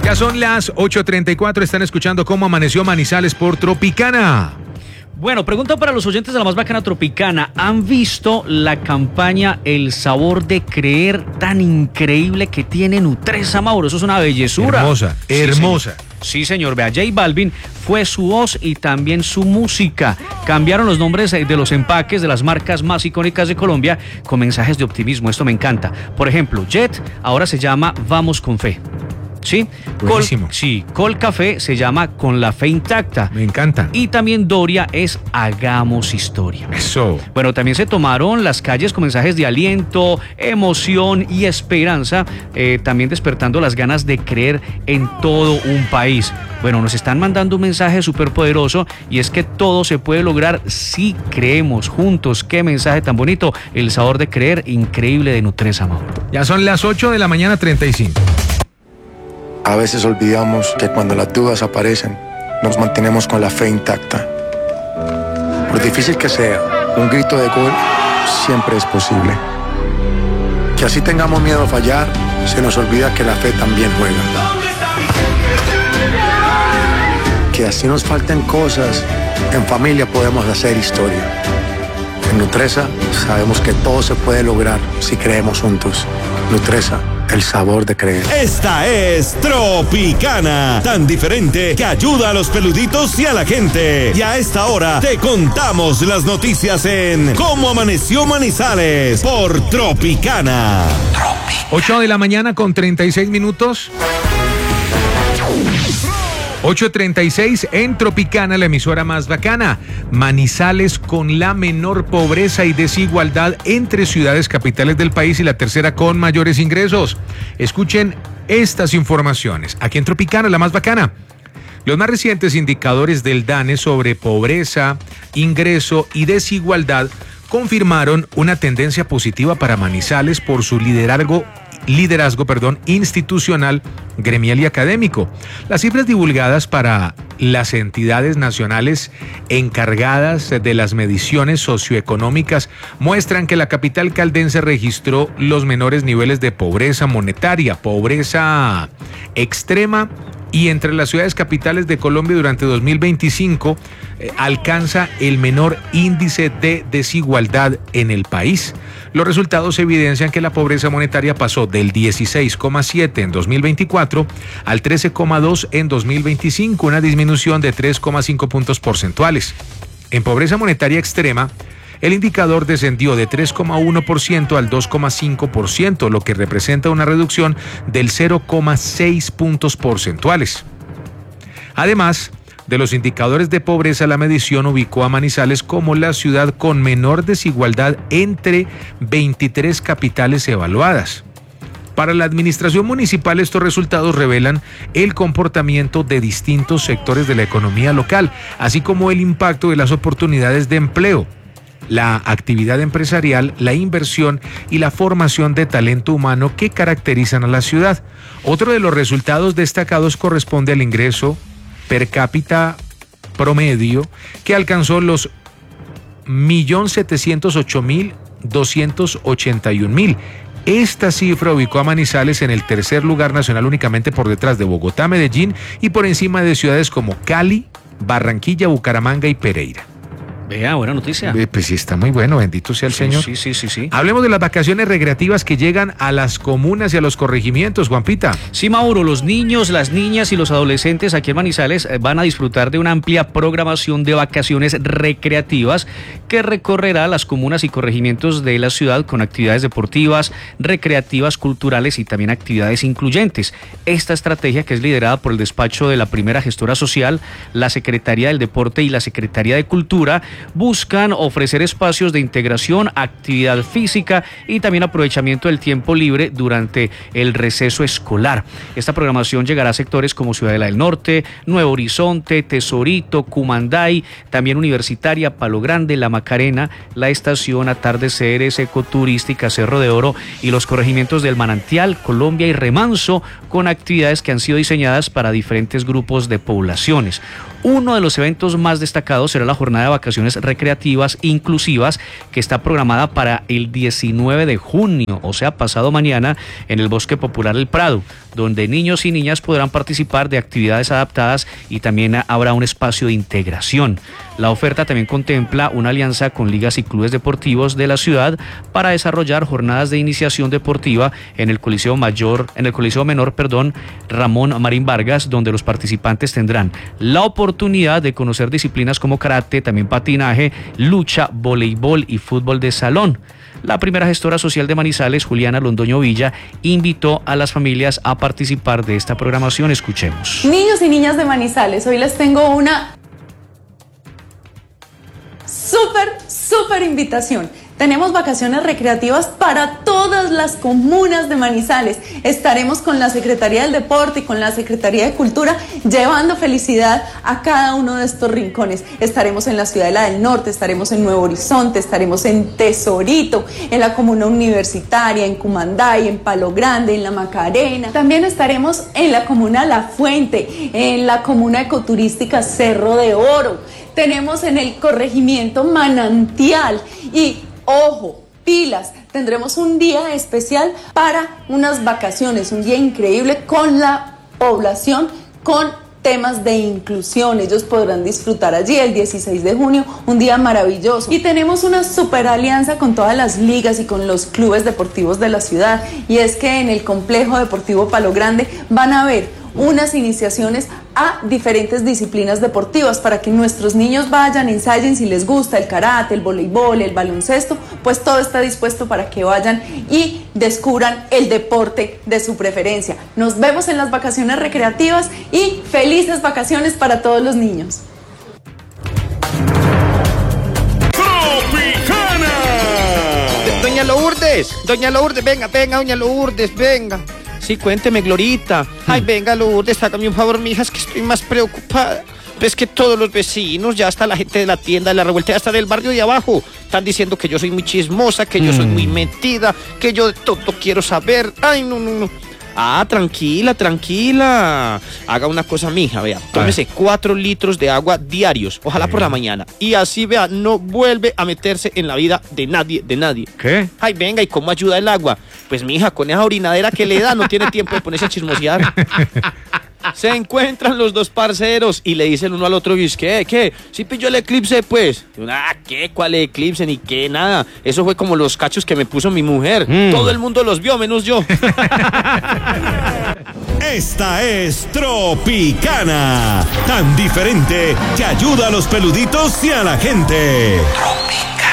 Ya son las 8:34, están escuchando Cómo Amaneció Manizales por Tropicana. Bueno, pregunta para los oyentes de la más bacana Tropicana. ¿Han visto la campaña El Sabor de Creer tan increíble que tiene Nutresa, Mauro? Eso es una bellezura. Hermosa, hermosa. Sí, señor. Vea, J Balvin fue su voz y también su música. Cambiaron los nombres de los empaques de las marcas más icónicas de Colombia con mensajes de optimismo. Esto me encanta. Por ejemplo, Jet ahora se llama Vamos con Fe. ¿Sí? Buenísimo. Col Café se llama Con la Fe Intacta. Me encanta. Y también Doria es Hagamos Historia. Eso. Bueno, también se tomaron las calles con mensajes de aliento, emoción y esperanza, también despertando las ganas de creer en todo un país. Bueno, nos están mandando un mensaje súper poderoso y es que todo se puede lograr si creemos juntos. Qué mensaje tan bonito. El sabor de creer, increíble de Nutresa, Mauro. Ya son las 8:35. A veces olvidamos que cuando las dudas aparecen, nos mantenemos con la fe intacta. Por difícil que sea, un grito de gol siempre es posible. Que así tengamos miedo a fallar, se nos olvida que la fe también juega. Que así nos falten cosas, en familia podemos hacer historia. En Nutresa sabemos que todo se puede lograr si creemos juntos. Nutresa, el sabor de creer. Esta es Tropicana, tan diferente que ayuda a los peluditos y a la gente. Y a esta hora te contamos las noticias en Cómo Amaneció Manizales por Tropicana. 8:36 a.m. 8:36 en Tropicana, la emisora más bacana. Manizales con la menor pobreza y desigualdad entre ciudades capitales del país y la tercera con mayores ingresos. Escuchen estas informaciones. Aquí en Tropicana, la más bacana. Los más recientes indicadores del DANE sobre pobreza, ingreso y desigualdad confirmaron una tendencia positiva para Manizales por su liderazgo institucional, gremial y académico. Las cifras divulgadas para las entidades nacionales encargadas de las mediciones socioeconómicas muestran que la capital caldense registró los menores niveles de pobreza monetaria, pobreza extrema, y entre las ciudades capitales de Colombia durante 2025 alcanza el menor índice de desigualdad en el país. Los resultados evidencian que la pobreza monetaria pasó del 16,7 en 2024 al 13,2 en 2025, una disminución de 3,5 puntos porcentuales. En pobreza monetaria extrema, el indicador descendió de 3,1% al 2,5%, lo que representa una reducción del 0,6 puntos porcentuales. Además de los indicadores de pobreza, la medición ubicó a Manizales como la ciudad con menor desigualdad entre 23 capitales evaluadas. Para la administración municipal, estos resultados revelan el comportamiento de distintos sectores de la economía local, así como el impacto de las oportunidades de empleo, la actividad empresarial, la inversión y la formación de talento humano que caracterizan a la ciudad. Otro de los resultados destacados corresponde al ingreso per cápita promedio, que alcanzó los 1.708.281.000. Esta cifra ubicó a Manizales en el tercer lugar nacional, únicamente por detrás de Bogotá, Medellín y por encima de ciudades como Cali, Barranquilla, Bucaramanga y Pereira. Vea, buena noticia. Pues sí, está muy bueno, bendito sea el Señor. Sí. Hablemos de las vacaciones recreativas que llegan a las comunas y a los corregimientos, Juanpita. Sí, Mauro, los niños, las niñas y los adolescentes aquí en Manizales van a disfrutar de una amplia programación de vacaciones recreativas que recorrerá las comunas y corregimientos de la ciudad con actividades deportivas, recreativas, culturales y también actividades incluyentes. Esta estrategia, que es liderada por el despacho de la primera gestora social, la Secretaría del Deporte y la Secretaría de Cultura, buscan ofrecer espacios de integración, actividad física y también aprovechamiento del tiempo libre durante el receso escolar. Esta programación llegará a sectores como Ciudadela del Norte, Nuevo Horizonte, Tesorito, Cumanday, también Universitaria, Palo Grande, La Macarena, La Estación, Atardeceres, Ecoturística, Cerro de Oro y los corregimientos del Manantial, Colombia y Remanso, con actividades que han sido diseñadas para diferentes grupos de poblaciones. Uno de los eventos más destacados será la jornada de vacaciones recreativas inclusivas, que está programada para el 19 de junio, o sea, pasado mañana, en el Bosque Popular El Prado. donde niños y niñas podrán participar de actividades adaptadas y también habrá un espacio de integración. La oferta también contempla una alianza con ligas y clubes deportivos de la ciudad para desarrollar jornadas de iniciación deportiva en el Coliseo Menor, Ramón Marín Vargas, donde los participantes tendrán la oportunidad de conocer disciplinas como karate, también patinaje, lucha, voleibol y fútbol de salón. La primera gestora social de Manizales, Juliana Londoño Villa, invitó a las familias a participar de esta programación. Escuchemos. Niños y niñas de Manizales, hoy les tengo una súper invitación. Tenemos vacaciones recreativas para todas las comunas de Manizales. Estaremos con la Secretaría del Deporte y con la Secretaría de Cultura llevando felicidad a cada uno de estos rincones. Estaremos en la Ciudadela del Norte, estaremos en Nuevo Horizonte, estaremos en Tesorito, en la Comuna Universitaria, en Cumanday, en Palo Grande, en La Macarena. También estaremos en la Comuna La Fuente, en la Comuna Ecoturística Cerro de Oro. Tenemos en el corregimiento Manantial y, ojo, pilas, tendremos un día especial para unas vacaciones, un día increíble con la población, con temas de inclusión. Ellos podrán disfrutar allí el 16 de junio, un día maravilloso. Y tenemos una super alianza con todas las ligas y con los clubes deportivos de la ciudad. Y es que en el Complejo Deportivo Palo Grande van a haber unas iniciaciones a diferentes disciplinas deportivas para que nuestros niños vayan, ensayen si les gusta el karate, el voleibol, el baloncesto, pues todo está dispuesto para que vayan y descubran el deporte de su preferencia. Nos vemos en las vacaciones recreativas y felices vacaciones para todos los niños. ¡Tropicana! Doña Lourdes, venga, doña Lourdes, venga. Sí, cuénteme, Glorita. Ay, venga, Lourdes, hágame un favor, mija, es que estoy más preocupada. Pues que todos los vecinos, ya hasta la gente de la tienda, de la revuelta, hasta del barrio de abajo, están diciendo que yo soy muy chismosa, que yo soy muy metida, que yo de todo quiero saber. Ay, no. Ah, tranquila. Haga una cosa, mija, vea. Tómese 4 litros de agua diarios, ojalá por la mañana. Y así, vea, no vuelve a meterse en la vida de nadie. ¿Qué? Ay, venga, ¿y cómo ayuda el agua? Pues, mija, con esa orinadera que le da, no tiene tiempo de ponerse a chismosear. Se encuentran los dos parceros y le dicen uno al otro, ¿qué? ¿Sí pilló el eclipse, pues? ¿Qué? ¿Cuál eclipse? Ni qué, nada. Eso fue como los cachos que me puso mi mujer. Todo el mundo los vio, menos yo. Esta es Tropicana, tan diferente que ayuda a los peluditos y a la gente. Tropicana.